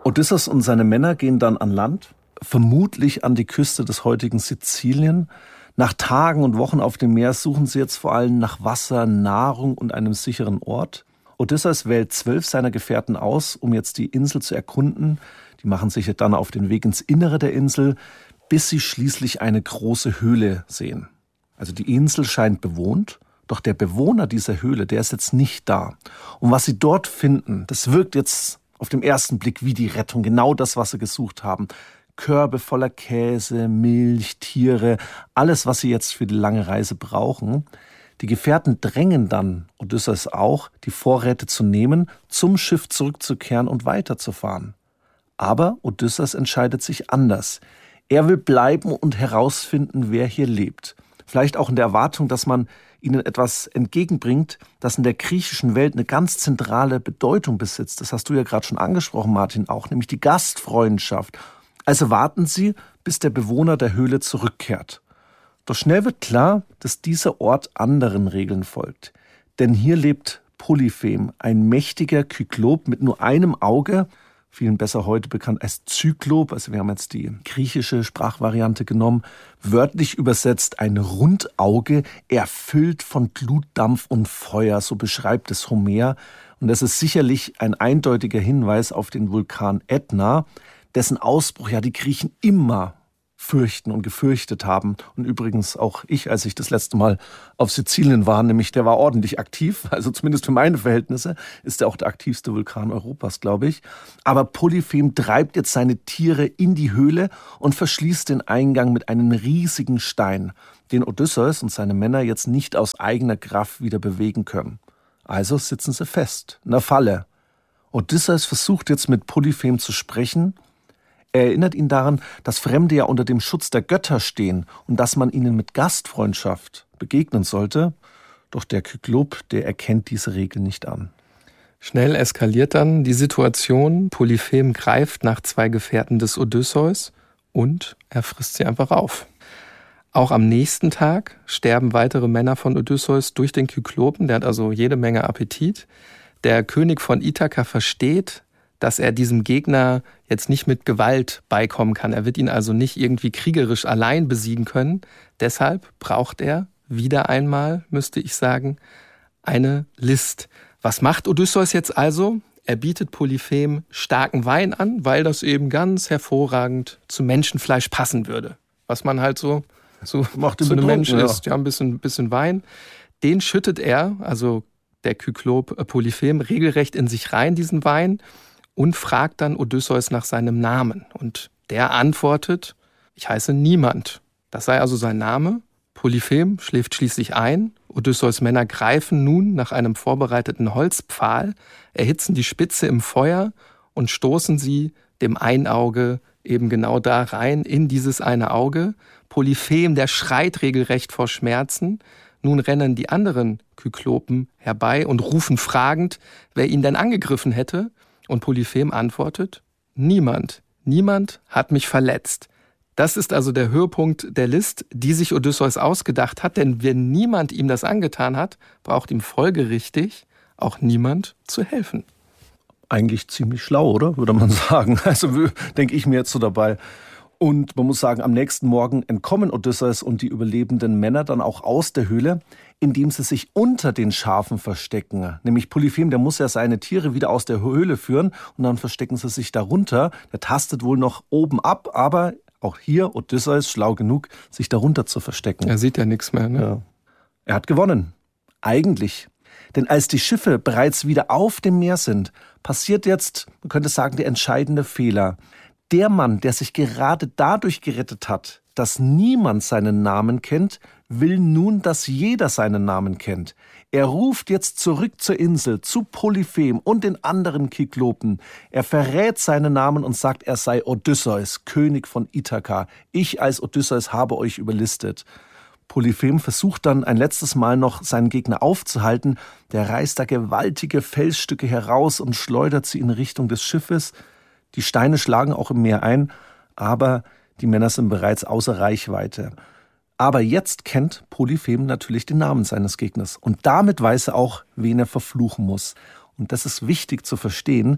Odysseus und seine Männer gehen dann an Land, vermutlich an die Küste des heutigen Sizilien. Nach Tagen und Wochen auf dem Meer suchen sie jetzt vor allem nach Wasser, Nahrung und einem sicheren Ort. Odysseus wählt 12 seiner Gefährten aus, um jetzt die Insel zu erkunden. Die machen sich dann auf den Weg ins Innere der Insel, bis sie schließlich eine große Höhle sehen. Also die Insel scheint bewohnt, doch der Bewohner dieser Höhle, der ist jetzt nicht da. Und was sie dort finden, das wirkt jetzt auf den ersten Blick wie die Rettung, genau das, was sie gesucht haben. Körbe voller Käse, Milch, Tiere, alles, was sie jetzt für die lange Reise brauchen. Die Gefährten drängen dann Odysseus auch, die Vorräte zu nehmen, zum Schiff zurückzukehren und weiterzufahren. Aber Odysseus entscheidet sich anders. Er will bleiben und herausfinden, wer hier lebt. Vielleicht auch in der Erwartung, dass man ihnen etwas entgegenbringt, das in der griechischen Welt eine ganz zentrale Bedeutung besitzt. Das hast du ja gerade schon angesprochen, Martin, auch, nämlich die Gastfreundschaft. Also warten sie, bis der Bewohner der Höhle zurückkehrt. Doch schnell wird klar, dass dieser Ort anderen Regeln folgt. Denn hier lebt Polyphem, ein mächtiger Kyklop mit nur einem Auge, vielen besser heute bekannt als Zyklop, also wir haben jetzt die griechische Sprachvariante genommen, wörtlich übersetzt ein Rundauge, erfüllt von Glutdampf und Feuer, so beschreibt es Homer. Und das ist sicherlich ein eindeutiger Hinweis auf den Vulkan Ätna, dessen Ausbruch ja die Griechen immer fürchten und gefürchtet haben. Und übrigens auch ich, als ich das letzte Mal auf Sizilien war, nämlich der war ordentlich aktiv, also zumindest für meine Verhältnisse, ist er auch der aktivste Vulkan Europas, glaube ich. Aber Polyphem treibt jetzt seine Tiere in die Höhle und verschließt den Eingang mit einem riesigen Stein, den Odysseus und seine Männer jetzt nicht aus eigener Kraft wieder bewegen können. Also sitzen sie fest, in der Falle. Odysseus versucht jetzt mit Polyphem zu sprechen. Er erinnert ihn daran, dass Fremde ja unter dem Schutz der Götter stehen und dass man ihnen mit Gastfreundschaft begegnen sollte. Doch der Kyklop, der erkennt diese Regel nicht an. Schnell eskaliert dann die Situation. Polyphem greift nach 2 Gefährten des Odysseus und er frisst sie einfach auf. Auch am nächsten Tag sterben weitere Männer von Odysseus durch den Kyklopen. Der hat also jede Menge Appetit. Der König von Ithaka versteht, dass er diesem Gegner jetzt nicht mit Gewalt beikommen kann. Er wird ihn also nicht irgendwie kriegerisch allein besiegen können. Deshalb braucht er wieder einmal, müsste ich sagen, eine List. Was macht Odysseus jetzt also? Er bietet Polyphem starken Wein an, weil das eben ganz hervorragend zu Menschenfleisch passen würde. Was man halt so zu einem Menschen isst. Ja, ein bisschen Wein. Den schüttet er, also der Kyklop Polyphem, regelrecht in sich rein, diesen Wein, und fragt dann Odysseus nach seinem Namen. Und der antwortet, ich heiße Niemand. Das sei also sein Name. Polyphem schläft schließlich ein. Odysseus Männer greifen nun nach einem vorbereiteten Holzpfahl, erhitzen die Spitze im Feuer und stoßen sie dem Einauge eben genau da rein, in dieses eine Auge. Polyphem, der schreit regelrecht vor Schmerzen. Nun rennen die anderen Kyklopen herbei und rufen fragend, wer ihn denn angegriffen hätte. Und Polyphem antwortet, niemand. Niemand hat mich verletzt. Das ist also der Höhepunkt der List, die sich Odysseus ausgedacht hat. Denn wenn niemand ihm das angetan hat, braucht ihm folgerichtig auch niemand zu helfen. Eigentlich ziemlich schlau, oder? Würde man sagen. Also denke ich mir jetzt so dabei. Und man muss sagen, am nächsten Morgen entkommen Odysseus und die überlebenden Männer dann auch aus der Höhle, indem sie sich unter den Schafen verstecken. Nämlich Polyphem, der muss ja seine Tiere wieder aus der Höhle führen und dann verstecken sie sich darunter. Der tastet wohl noch oben ab, aber auch hier Odysseus schlau genug, sich darunter zu verstecken. Er sieht ja nichts mehr, ne? Ja. Er hat gewonnen. Eigentlich. Denn als die Schiffe bereits wieder auf dem Meer sind, passiert jetzt, man könnte sagen, der entscheidende Fehler. Der Mann, der sich gerade dadurch gerettet hat, dass niemand seinen Namen kennt, will nun, dass jeder seinen Namen kennt. Er ruft jetzt zurück zur Insel, zu Polyphem und den anderen Kyklopen. Er verrät seinen Namen und sagt, er sei Odysseus, König von Ithaka. Ich als Odysseus habe euch überlistet. Polyphem versucht dann ein letztes Mal noch, seinen Gegner aufzuhalten. Der reißt da gewaltige Felsstücke heraus und schleudert sie in Richtung des Schiffes. Die Steine schlagen auch im Meer ein, aber die Männer sind bereits außer Reichweite. Aber jetzt kennt Polyphem natürlich den Namen seines Gegners und damit weiß er auch, wen er verfluchen muss. Und das ist wichtig zu verstehen,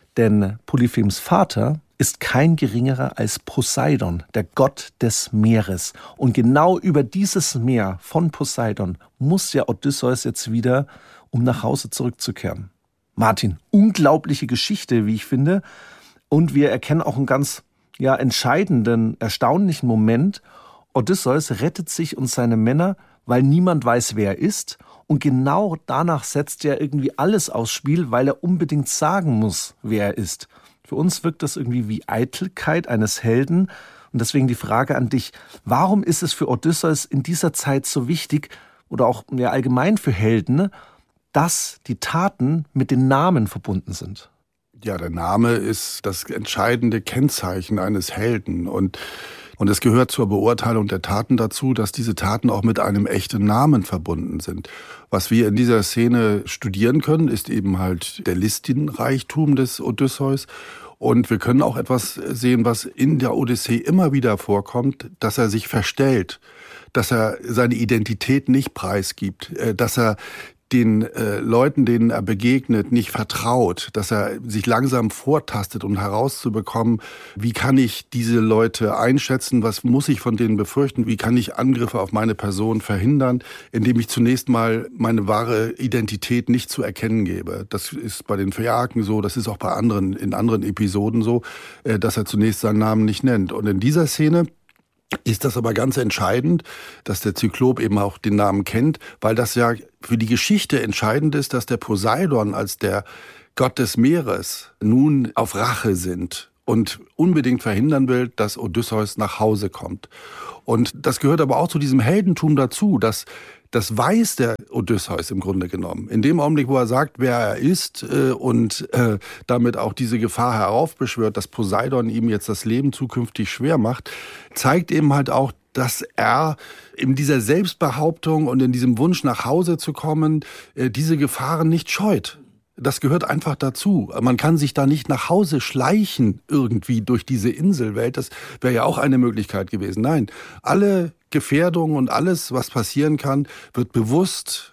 Denn Polyphems Vater ist kein geringerer als Poseidon, der Gott des Meeres. Und genau über dieses Meer von Poseidon muss ja Odysseus jetzt wieder, um nach Hause zurückzukehren. Martin, unglaubliche Geschichte, wie ich finde. Und wir erkennen auch einen ganz entscheidenden, erstaunlichen Moment. Odysseus rettet sich und seine Männer, weil niemand weiß, wer er ist. Und genau danach setzt er irgendwie alles aufs Spiel, weil er unbedingt sagen muss, wer er ist. Für uns wirkt das irgendwie wie Eitelkeit eines Helden. Und deswegen die Frage an dich, warum ist es für Odysseus in dieser Zeit so wichtig, oder auch allgemein für Helden, dass die Taten mit den Namen verbunden sind? Ja, der Name ist das entscheidende Kennzeichen eines Helden. Und es gehört zur Beurteilung der Taten dazu, dass diese Taten auch mit einem echten Namen verbunden sind. Was wir in dieser Szene studieren können, ist eben halt der Listenreichtum des Odysseus. Und wir können auch etwas sehen, was in der Odyssee immer wieder vorkommt, dass er sich verstellt, dass er seine Identität nicht preisgibt, dass er den Leuten, denen er begegnet, nicht vertraut, dass er sich langsam vortastet, um herauszubekommen, wie kann ich diese Leute einschätzen, was muss ich von denen befürchten, wie kann ich Angriffe auf meine Person verhindern, indem ich zunächst mal meine wahre Identität nicht zu erkennen gebe. Das ist bei den Phäaken so, das ist auch bei in anderen Episoden so, dass er zunächst seinen Namen nicht nennt. Und in dieser Szene ist das aber ganz entscheidend, dass der Zyklop eben auch den Namen kennt, weil das ja für die Geschichte entscheidend ist, dass der Poseidon als der Gott des Meeres nun auf Rache sinnt und unbedingt verhindern will, dass Odysseus nach Hause kommt. Und das gehört aber auch zu diesem Heldentum dazu, dass das weiß der Odysseus im Grunde genommen. In dem Augenblick, wo er sagt, wer er ist und damit auch diese Gefahr heraufbeschwört, dass Poseidon ihm jetzt das Leben zukünftig schwer macht, zeigt eben halt auch, dass er in dieser Selbstbehauptung und in diesem Wunsch nach Hause zu kommen, diese Gefahren nicht scheut. Das gehört einfach dazu. Man kann sich da nicht nach Hause schleichen irgendwie durch diese Inselwelt. Das wäre ja auch eine Möglichkeit gewesen. Nein, alle Gefährdungen und alles, was passieren kann, wird bewusst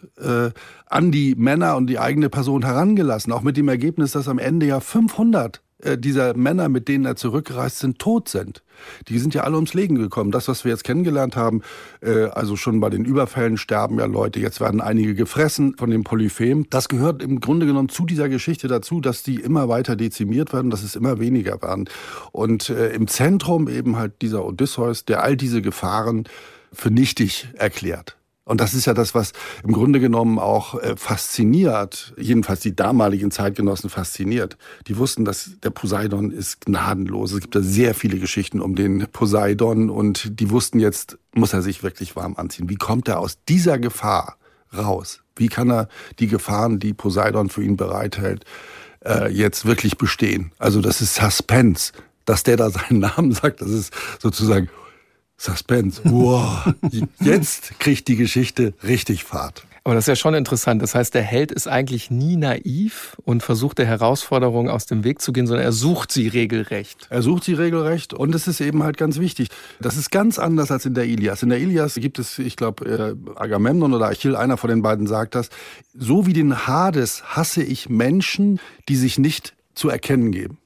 an die Männer und die eigene Person herangelassen. Auch mit dem Ergebnis, dass am Ende ja 500 dieser Männer, mit denen er zurückgereist sind, tot sind. Die sind ja alle ums Leben gekommen. Das, was wir jetzt kennengelernt haben, also schon bei den Überfällen sterben ja Leute, jetzt werden einige gefressen von dem Polyphem. Das gehört im Grunde genommen zu dieser Geschichte dazu, dass die immer weiter dezimiert werden, dass es immer weniger werden. Und im Zentrum eben halt dieser Odysseus, der all diese Gefahren für nichtig erklärt. Und das ist ja das, was im Grunde genommen auch fasziniert, jedenfalls die damaligen Zeitgenossen fasziniert. Die wussten, dass der Poseidon ist gnadenlos. Es gibt da sehr viele Geschichten um den Poseidon und die wussten, jetzt muss er sich wirklich warm anziehen. Wie kommt er aus dieser Gefahr raus? Wie kann er die Gefahren, die Poseidon für ihn bereithält, jetzt wirklich bestehen? Also das ist Suspense. Dass der da seinen Namen sagt, das ist sozusagen Suspense. Wow. Jetzt kriegt die Geschichte richtig Fahrt. Aber das ist ja schon interessant. Das heißt, der Held ist eigentlich nie naiv und versucht der Herausforderung aus dem Weg zu gehen, sondern er sucht sie regelrecht. Er sucht sie regelrecht und es ist eben halt ganz wichtig. Das ist ganz anders als in der Ilias. In der Ilias gibt es, ich glaube, Agamemnon oder Achill, einer von den beiden sagt das, so wie den Hades hasse ich Menschen, die sich nicht zu erkennen geben.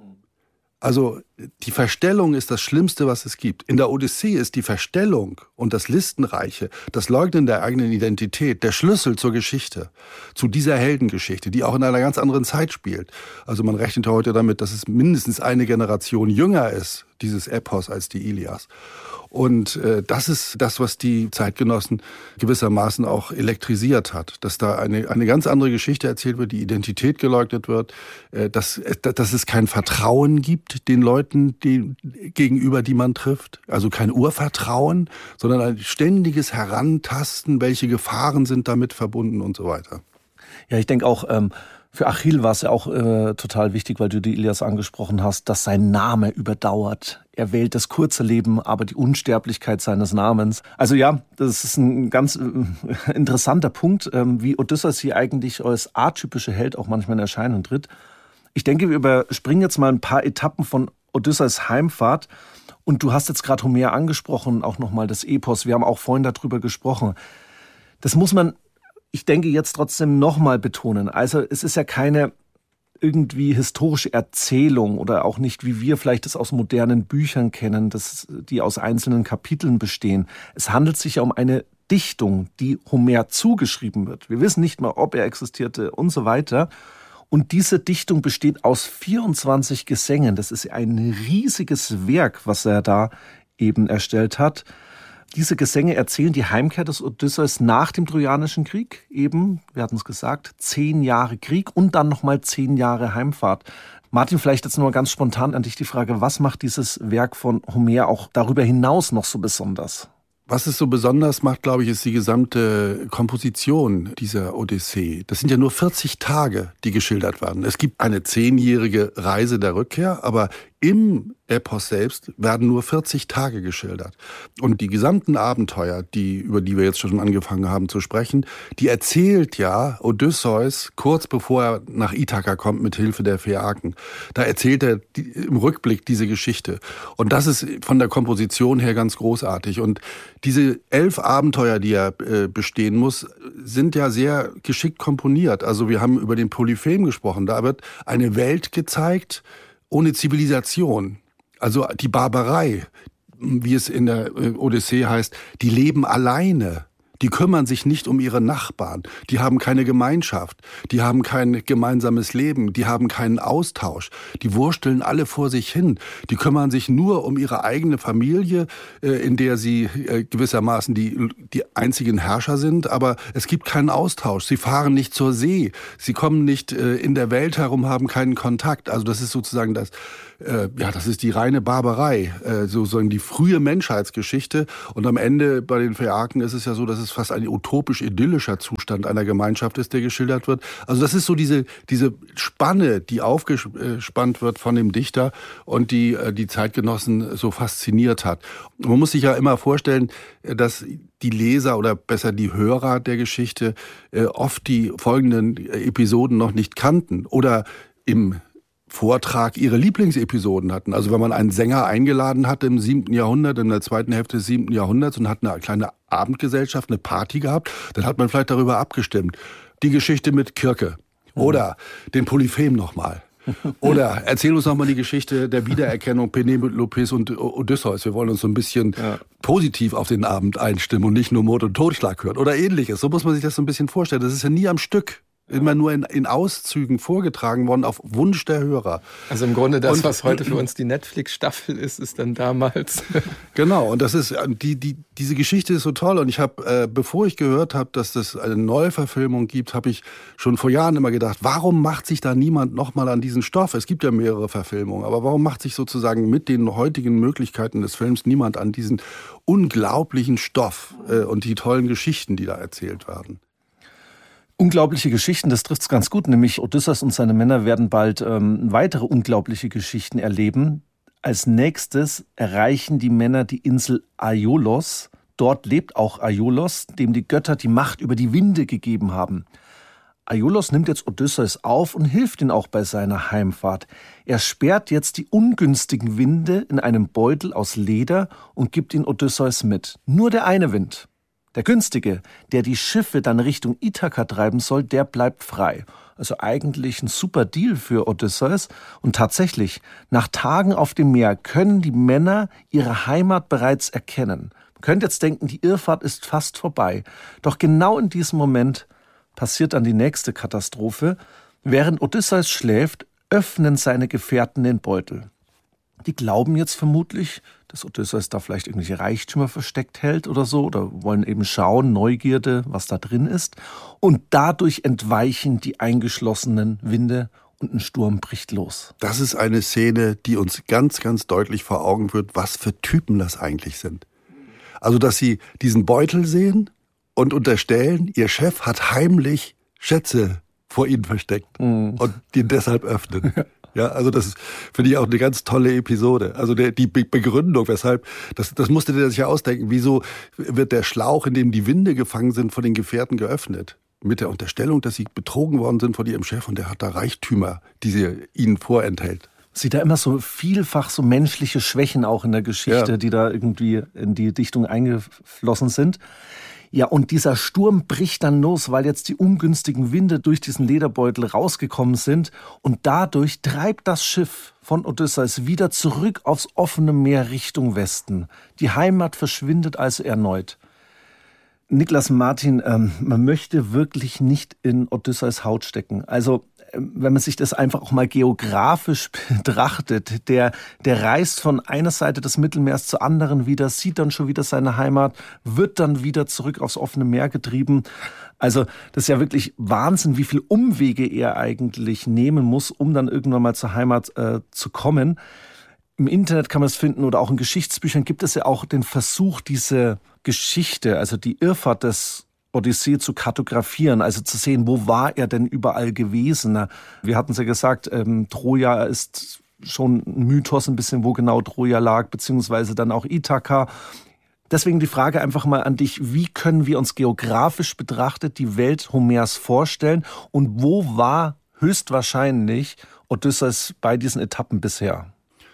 Also die Verstellung ist das Schlimmste, was es gibt. In der Odyssee ist die Verstellung und das Listenreiche, das Leugnen der eigenen Identität, der Schlüssel zur Geschichte, zu dieser Heldengeschichte, die auch in einer ganz anderen Zeit spielt. Also man rechnet heute damit, dass es mindestens eine Generation jünger ist, dieses Epos, als die Ilias. Und das ist das, was die Zeitgenossen gewissermaßen auch elektrisiert hat. Dass da eine ganz andere Geschichte erzählt wird, die Identität geleugnet wird, dass es kein Vertrauen gibt den Leuten gegenüber, die man trifft. Also kein Urvertrauen, sondern ein ständiges Herantasten, welche Gefahren sind damit verbunden und so weiter. Ja, ich denke auch, für Achill war es ja auch total wichtig, weil du die Ilias angesprochen hast, dass sein Name überdauert. Er wählt das kurze Leben, aber die Unsterblichkeit seines Namens. Also ja, das ist ein ganz interessanter Punkt, wie Odysseus hier eigentlich als atypische Held auch manchmal in Erscheinung tritt. Ich denke, wir überspringen jetzt mal ein paar Etappen von Odysseus Heimfahrt. Und du hast jetzt gerade Homer angesprochen, auch nochmal das Epos. Wir haben auch vorhin darüber gesprochen. Das muss man, ich denke, jetzt trotzdem nochmal betonen. Also es ist ja keine irgendwie historische Erzählung oder auch nicht, wie wir vielleicht das aus modernen Büchern kennen, die aus einzelnen Kapiteln bestehen. Es handelt sich ja um eine Dichtung, die Homer zugeschrieben wird. Wir wissen nicht mal, ob er existierte und so weiter. Und diese Dichtung besteht aus 24 Gesängen. Das ist ein riesiges Werk, was er da eben erstellt hat. Diese Gesänge erzählen die Heimkehr des Odysseus nach dem Trojanischen Krieg. Eben, wir hatten es gesagt, 10 Jahre Krieg und dann nochmal 10 Jahre Heimfahrt. Martin, vielleicht jetzt nur ganz spontan an dich die Frage, was macht dieses Werk von Homer auch darüber hinaus noch so besonders? Was es so besonders macht, glaube ich, ist die gesamte Komposition dieser Odyssee. Das sind ja nur 40 Tage, die geschildert werden. Es gibt eine 10-jährige Reise der Rückkehr, aber im Epos selbst werden nur 40 Tage geschildert. Und die gesamten Abenteuer, über die wir jetzt schon angefangen haben zu sprechen, die erzählt ja Odysseus kurz bevor er nach Ithaka kommt mit Hilfe der Phäaken. Da erzählt er im Rückblick diese Geschichte. Und das ist von der Komposition her ganz großartig. Und diese 11 Abenteuer, die er bestehen muss, sind ja sehr geschickt komponiert. Also wir haben über den Polyphem gesprochen. Da wird eine Welt gezeigt ohne Zivilisation. Also die Barbarei, wie es in der Odyssee heißt, die leben alleine. Die kümmern sich nicht um ihre Nachbarn. Die haben keine Gemeinschaft. Die haben kein gemeinsames Leben. Die haben keinen Austausch. Die wursteln alle vor sich hin. Die kümmern sich nur um ihre eigene Familie, in der sie gewissermaßen die einzigen Herrscher sind. Aber es gibt keinen Austausch. Sie fahren nicht zur See. Sie kommen nicht in der Welt herum, haben keinen Kontakt. Also das ist sozusagen das ist die reine Barbarei, sozusagen die frühe Menschheitsgeschichte. Und am Ende bei den Phäaken ist es ja so, dass es fast ein utopisch-idyllischer Zustand einer Gemeinschaft ist, der geschildert wird. Also das ist so diese Spanne, die aufgespannt wird von dem Dichter und die Zeitgenossen so fasziniert hat. Und man muss sich ja immer vorstellen, dass die Leser oder besser die Hörer der Geschichte oft die folgenden Episoden noch nicht kannten oder im Vortrag ihre Lieblingsepisoden hatten. Also wenn man einen Sänger eingeladen hatte im 7. Jahrhundert, in der zweiten Hälfte des 7. Jahrhunderts und hat eine kleine Abendgesellschaft, eine Party gehabt, dann hat man vielleicht darüber abgestimmt. Die Geschichte mit Kirke oder den Polyphem nochmal. Oder erzähl uns nochmal die Geschichte der Wiedererkennung Penelopes und Odysseus. Wir wollen uns so ein bisschen positiv auf den Abend einstimmen und nicht nur Mord und Totschlag hören oder ähnliches. So muss man sich das so ein bisschen vorstellen. Das ist ja nie am Stück. Immer nur in Auszügen vorgetragen worden, auf Wunsch der Hörer. Also im Grunde das, was heute für uns die Netflix-Staffel ist dann damals. Genau, und das ist diese Geschichte ist so toll. Und ich habe, bevor ich gehört habe, dass das eine Neuverfilmung gibt, habe ich schon vor Jahren immer gedacht, warum macht sich da niemand nochmal an diesen Stoff? Es gibt ja mehrere Verfilmungen, aber warum macht sich sozusagen mit den heutigen Möglichkeiten des Films niemand an diesen unglaublichen Stoff und die tollen Geschichten, die da erzählt werden? Unglaubliche Geschichten, das trifft's ganz gut. Nämlich Odysseus und seine Männer werden bald weitere unglaubliche Geschichten erleben. Als nächstes erreichen die Männer die Insel Aiolos. Dort lebt auch Aiolos, dem die Götter die Macht über die Winde gegeben haben. Aiolos nimmt jetzt Odysseus auf und hilft ihm auch bei seiner Heimfahrt. Er sperrt jetzt die ungünstigen Winde in einem Beutel aus Leder und gibt ihn Odysseus mit. Nur der eine Wind, der günstige, der die Schiffe dann Richtung Ithaka treiben soll, der bleibt frei. Also eigentlich ein super Deal für Odysseus. Und tatsächlich, nach Tagen auf dem Meer können die Männer ihre Heimat bereits erkennen. Man könnte jetzt denken, die Irrfahrt ist fast vorbei. Doch genau in diesem Moment passiert dann die nächste Katastrophe. Während Odysseus schläft, öffnen seine Gefährten den Beutel. Die glauben jetzt vermutlich, dass Odysseus da vielleicht irgendwelche Reichtümer versteckt hält oder so, oder wollen eben schauen, Neugierde, was da drin ist. Und dadurch entweichen die eingeschlossenen Winde und ein Sturm bricht los. Das ist eine Szene, die uns ganz, ganz deutlich vor Augen führt, was für Typen das eigentlich sind. Also, dass sie diesen Beutel sehen und unterstellen, ihr Chef hat heimlich Schätze vor ihnen versteckt und den deshalb öffnen. Ja, also das finde ich auch eine ganz tolle Episode. Also die Begründung, weshalb, das musste der sich ja ausdenken. Wieso wird der Schlauch, in dem die Winde gefangen sind, von den Gefährten geöffnet? Mit der Unterstellung, dass sie betrogen worden sind von ihrem Chef und der hat da Reichtümer, die sie ihnen vorenthält. Sieht da immer so vielfach so menschliche Schwächen auch in der Geschichte, die da irgendwie in die Dichtung eingeflossen sind. Ja, und dieser Sturm bricht dann los, weil jetzt die ungünstigen Winde durch diesen Lederbeutel rausgekommen sind. Und dadurch treibt das Schiff von Odysseus wieder zurück aufs offene Meer Richtung Westen. Die Heimat verschwindet also erneut. Niklas Martin, man möchte wirklich nicht in Odysseus Haut stecken. Also wenn man sich das einfach auch mal geografisch betrachtet, der reist von einer Seite des Mittelmeers zur anderen wieder, sieht dann schon wieder seine Heimat, wird dann wieder zurück aufs offene Meer getrieben. Also das ist ja wirklich Wahnsinn, wie viel Umwege er eigentlich nehmen muss, um dann irgendwann mal zur Heimat zu kommen. Im Internet kann man es finden oder auch in Geschichtsbüchern gibt es ja auch den Versuch, diese Geschichte, also die Irrfahrt des Odyssee zu kartografieren, also zu sehen, wo war er denn überall gewesen. Wir hatten es ja gesagt, Troja ist schon ein Mythos ein bisschen, wo genau Troja lag, beziehungsweise dann auch Ithaka. Deswegen die Frage einfach mal an dich, wie können wir uns geografisch betrachtet die Welt Homers vorstellen und wo war höchstwahrscheinlich Odysseus bei diesen Etappen bisher?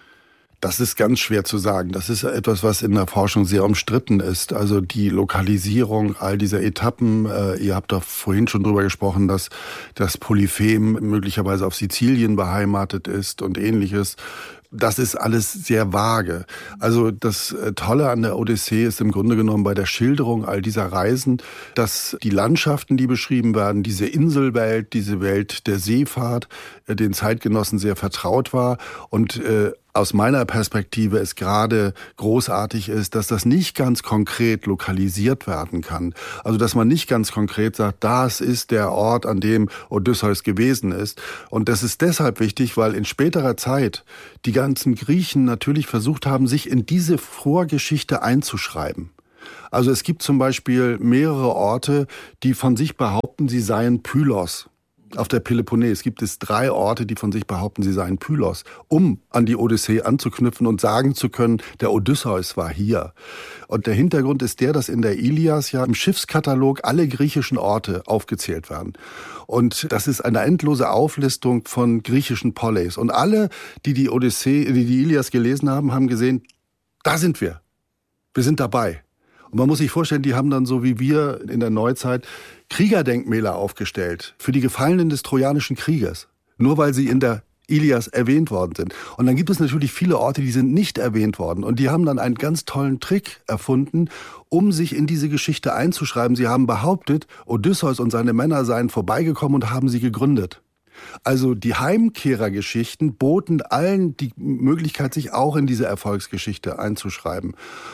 Das ist ganz schwer zu sagen. Das ist etwas, was in der Forschung sehr umstritten ist. Also die Lokalisierung all dieser Etappen. Ihr habt doch vorhin schon drüber gesprochen, dass das Polyphem möglicherweise auf Sizilien beheimatet ist und Ähnliches. Das ist alles sehr vage. Also das Tolle an der Odyssee ist im Grunde genommen bei der Schilderung all dieser Reisen, dass die Landschaften, die beschrieben werden, diese Inselwelt, diese Welt der Seefahrt, den Zeitgenossen sehr vertraut war und aus meiner Perspektive es gerade großartig ist, dass das nicht ganz konkret lokalisiert werden kann. Also dass man nicht ganz konkret sagt, das ist der Ort, an dem Odysseus gewesen ist. Und das ist deshalb wichtig, weil in späterer Zeit die ganzen Griechen natürlich versucht haben, sich in diese Vorgeschichte einzuschreiben. Also es gibt zum Beispiel mehrere Orte, die von sich behaupten, sie seien Pylos. Auf der Peloponnes gibt es 3 Orte, die von sich behaupten, sie seien Pylos, um an die Odyssee anzuknüpfen und sagen zu können, der Odysseus war hier. Und der Hintergrund ist der, dass in der Ilias ja im Schiffskatalog alle griechischen Orte aufgezählt werden. Und das ist eine endlose Auflistung von griechischen Poleis. Und alle, die die Ilias gelesen haben, haben gesehen, da sind wir. Wir sind dabei. Und man muss sich vorstellen, die haben dann so wie wir in der Neuzeit Kriegerdenkmäler aufgestellt für die Gefallenen des Trojanischen Krieges. Nur weil sie in der Ilias erwähnt worden sind. Und dann gibt es natürlich viele Orte, die sind nicht erwähnt worden. Und die haben dann einen ganz tollen Trick erfunden, um sich in diese Geschichte einzuschreiben. Sie haben behauptet, Odysseus und seine Männer seien vorbeigekommen und haben sie gegründet. Also die Heimkehrergeschichten boten allen die Möglichkeit, sich auch in diese Erfolgsgeschichte einzuschreiben.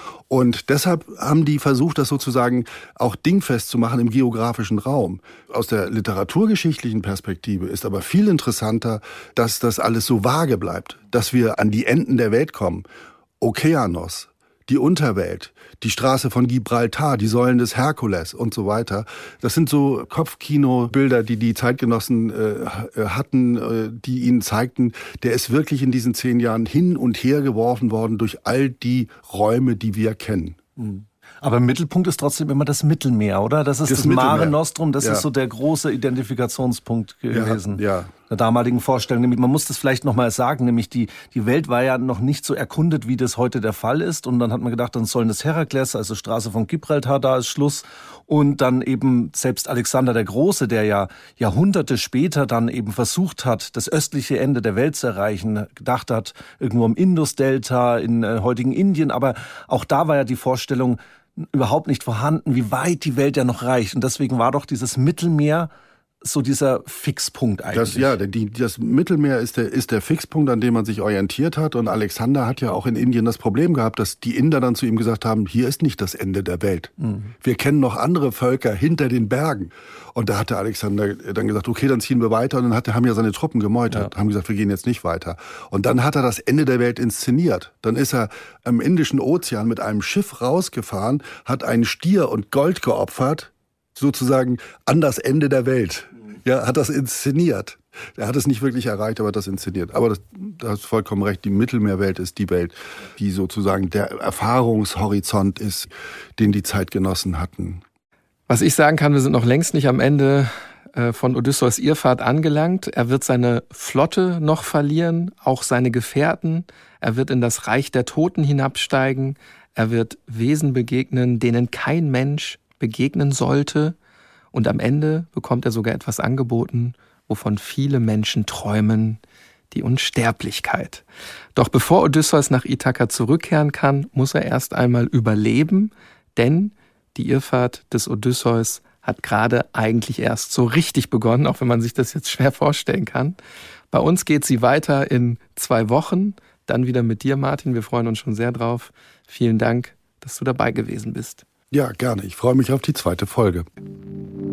Und deshalb haben die versucht, das sozusagen auch dingfest zu machen im geografischen Raum. Aus der literaturgeschichtlichen Perspektive ist aber viel interessanter, dass das alles so vage bleibt, dass wir an die Enden der Welt kommen. Okeanos, die Unterwelt, die Straße von Gibraltar, die Säulen des Herkules und so weiter. Das sind so Kopfkino-Bilder, die die Zeitgenossen hatten, die ihnen zeigten, der ist wirklich in diesen 10 Jahren hin und her geworfen worden durch all die Räume, die wir kennen. Aber im Mittelpunkt ist trotzdem immer das Mittelmeer, oder? Das ist das Mare Nostrum, das ist so der große Identifikationspunkt gewesen. Ja. Der damaligen Vorstellung. Man muss das vielleicht noch mal sagen, nämlich die Welt war ja noch nicht so erkundet, wie das heute der Fall ist. Und dann hat man gedacht, dann sollen das Herakles, also Straße von Gibraltar, da ist Schluss. Und dann eben selbst Alexander der Große, der ja Jahrhunderte später dann eben versucht hat, das östliche Ende der Welt zu erreichen, gedacht hat, irgendwo im Indusdelta, in heutigen Indien. Aber auch da war ja die Vorstellung überhaupt nicht vorhanden, wie weit die Welt ja noch reicht. Und deswegen war doch dieses Mittelmeer so dieser Fixpunkt eigentlich. Das Mittelmeer ist der Fixpunkt, an dem man sich orientiert hat. Und Alexander hat ja auch in Indien das Problem gehabt, dass die Inder dann zu ihm gesagt haben, hier ist nicht das Ende der Welt. Wir kennen noch andere Völker hinter den Bergen. Und da hat der Alexander dann gesagt, okay, dann ziehen wir weiter. Und dann haben ja seine Truppen gemeutert, haben gesagt, wir gehen jetzt nicht weiter. Und dann hat er das Ende der Welt inszeniert. Dann ist er im Indischen Ozean mit einem Schiff rausgefahren, hat einen Stier und Gold geopfert, sozusagen an das Ende der Welt. Ja, hat das inszeniert. Er hat es nicht wirklich erreicht, aber hat das inszeniert. Aber da hast du vollkommen recht, die Mittelmeerwelt ist die Welt, die sozusagen der Erfahrungshorizont ist, den die Zeitgenossen hatten. Was ich sagen kann, wir sind noch längst nicht am Ende von Odysseus Irrfahrt angelangt. Er wird seine Flotte noch verlieren, auch seine Gefährten. Er wird in das Reich der Toten hinabsteigen. Er wird Wesen begegnen, denen kein Mensch begegnen sollte. Und am Ende bekommt er sogar etwas angeboten, wovon viele Menschen träumen: die Unsterblichkeit. Doch bevor Odysseus nach Ithaka zurückkehren kann, muss er erst einmal überleben, denn die Irrfahrt des Odysseus hat gerade eigentlich erst so richtig begonnen, auch wenn man sich das jetzt schwer vorstellen kann. Bei uns geht sie weiter in 2 Wochen, dann wieder mit dir, Martin. Wir freuen uns schon sehr drauf. Vielen Dank, dass du dabei gewesen bist. Ja, gerne. Ich freue mich auf die 2. Folge.